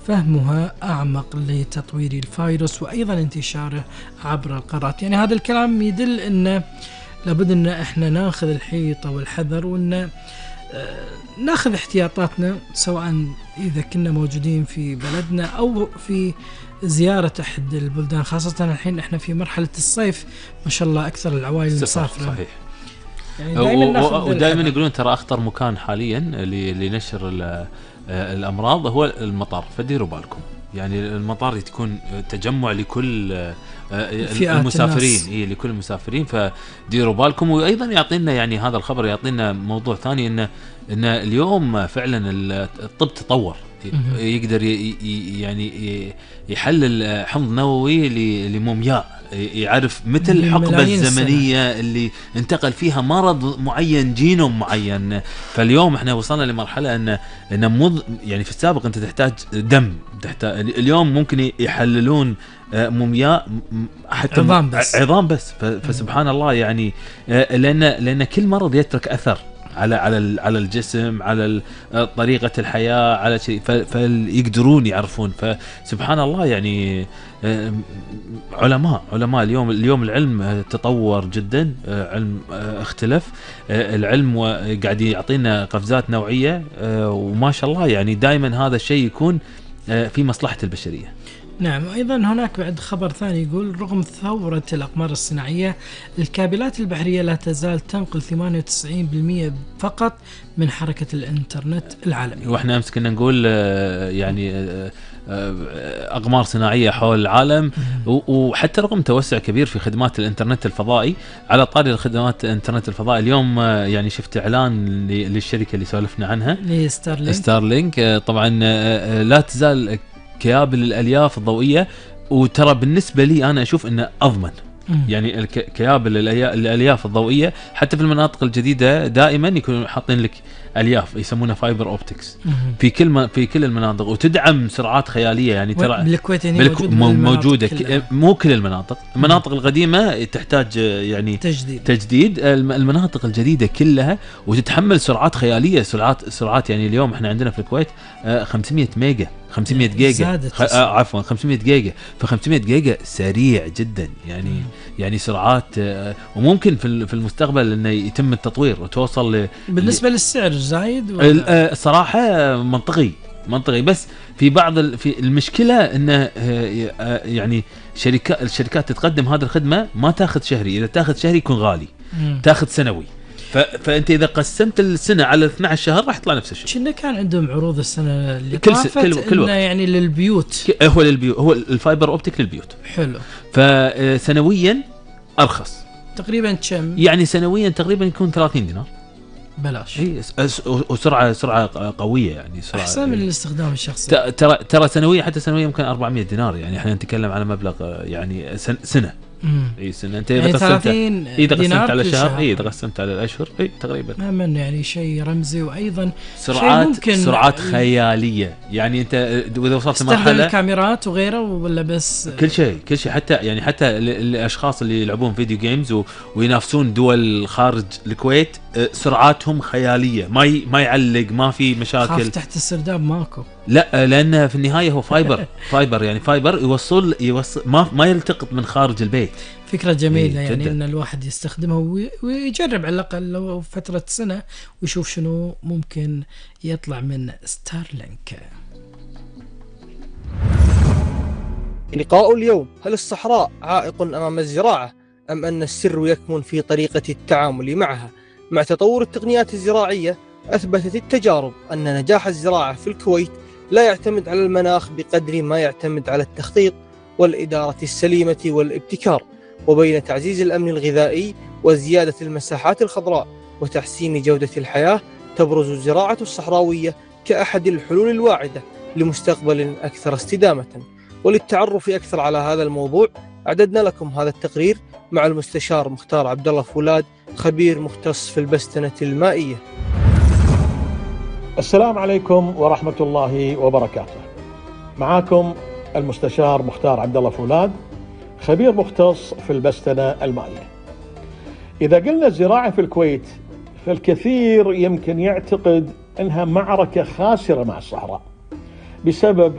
فهمها أعمق لتطوير الفيروس وأيضا انتشاره عبر القارات. يعني هذا الكلام يدل أن لابد أن احنا ناخذ الحيطة والحذر، وأن ناخذ احتياطاتنا سواء إذا كنا موجودين في بلدنا أو في زيارة أحد البلدان، خاصة الحين احنا في مرحلة الصيف ما شاء الله أكثر العوائل المسافرة. صحيح. يعني ودائما يقولون ترى أخطر مكان حاليا لنشر الأمراض هو المطار، فديروا بالكم. يعني المطار تكون تجمع لكل المسافرين، لكل المسافرين، فديروا بالكم. وأيضا يعطينا يعني هذا الخبر يعطينا موضوع ثاني، إن اليوم فعلا الطب تطور، يقدر يعني يحلل حمض نووي لمومياء، يعرف متى الحقبة الزمنية اللي انتقل فيها مرض معين، جينوم معين. فاليوم احنا وصلنا لمرحلة ان يعني في السابق انت تحتاج دم، اليوم ممكن يحللون مومياء حتى عظام بس. فسبحان الله يعني، لأن كل مرض يترك أثر على الجسم، على طريقة الحياة، على شيء، فيقدرون يعرفون. فسبحان الله يعني علماء اليوم العلم تطور جدا، علم اختلف العلم وقاعد يعطينا قفزات نوعية، وما شاء الله يعني دائما هذا الشيء يكون في مصلحة البشرية. نعم. أيضا هناك بعد خبر ثاني يقول رغم ثورة الأقمار الصناعية الكابلات البحرية لا تزال تنقل 98% فقط من حركة الإنترنت العالمي. وإحنا أمس كنا نقول يعني أقمار صناعية حول العالم، وحتى رغم توسع كبير في خدمات الإنترنت الفضائي. على طاري الخدمات الإنترنت الفضائي اليوم يعني شفت إعلان للشركة اللي سولفنا عنها، ستارلينك. طبعا لا تزال كيابل الألياف الضوئية، وترى بالنسبة لي أنا أشوف أنه أضمن. يعني الكيابل الألياف الضوئية حتى في المناطق الجديدة دائما يكونوا حاطين لك ألياف يسمونها فايبر أوبتكس في كل المناطق، وتدعم سرعات خيالية. يعني ترى بالكويت موجودة مو كل المناطق القديمة تحتاج يعني تجديد. المناطق الجديدة كلها وتتحمل سرعات خيالية، سرعات يعني اليوم احنا عندنا في الكويت 500 ميجا 500 جيجا عفوا 500 جيجا، ف500 جيجا سريع جدا يعني سرعات. وممكن في المستقبل انه يتم التطوير وتوصل بالنسبه للسعر زايد الصراحه منطقي. بس في في المشكله انه يعني الشركات تتقدم هذه الخدمه ما تاخذ شهري، اذا تاخذ شهري يكون غالي، تاخذ سنوي. فانت اذا قسمت السنه على 12 شهر راح يطلع نفس الشيء. كنا كان عندهم عروض السنه اللي طافت كل وقت. يعني للبيوت، هو الفايبر اوبتيك للبيوت. حلو. فسنويا ارخص تقريبا كم؟ يعني سنويا تقريبا يكون 30 دينار بلاش. وسرعه قويه، يعني سرعه احسن من الاستخدام الشخصي. ترى سنويا، حتى سنويا يمكن 400 دينار. يعني احنا نتكلم على مبلغ يعني سنه. سنة انت يعني اذا قسمت على الشهر، اذا قسمت على الاشهر تقريبا من يعني شيء رمزي. وايضا سرعات خياليه. يعني انت اذا وصلت مرحله الكاميرات وغيره ولا بس كل شيء حتى الاشخاص اللي يلعبون فيديو جيمز وينافسون دول خارج الكويت سرعاتهم خياليه، ما يعلق، ما في مشاكل. خاف تحت السرداب ماكو. لا، لان في النهايه هو فايبر يعني فايبر يوصل ما يلتقط من خارج البيت. فكرة جميلة. يعني ان الواحد يستخدمها ويجرب على الاقل لو فترة سنة ويشوف شنو ممكن يطلع من ستارلينك. لقاء اليوم: هل الصحراء عائق امام الزراعة ام ان السر يكمن في طريقة التعامل معها؟ مع تطور التقنيات الزراعية اثبتت التجارب ان نجاح الزراعة في الكويت لا يعتمد على المناخ بقدر ما يعتمد على التخطيط والإدارة السليمة والابتكار. وبين تعزيز الأمن الغذائي وزيادة المساحات الخضراء وتحسين جودة الحياة تبرز الزراعة الصحراوية كأحد الحلول الواعدة لمستقبل أكثر استدامة. وللتعرف أكثر على هذا الموضوع أعددنا لكم هذا التقرير مع المستشار مختار عبد الله فولاد، خبير مختص في البستنة المائية. السلام عليكم ورحمة الله وبركاته. معاكم المستشار مختار عبد الله فولاد، خبير مختص في البستنة المائية. إذا قلنا الزراعة في الكويت فالكثير يمكن يعتقد أنها معركة خاسرة مع الصحراء بسبب